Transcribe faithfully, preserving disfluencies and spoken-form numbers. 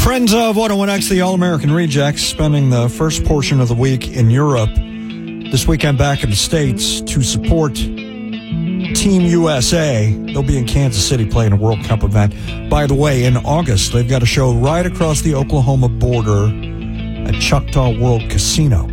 Friends of one oh one X, the All-American Rejects, spending the first portion of the week in Europe. This weekend back in the States to support Team U S A. They'll be in Kansas City playing a World Cup event. By the way, in August, they've got a show right across the Oklahoma border at Choctaw World Casino.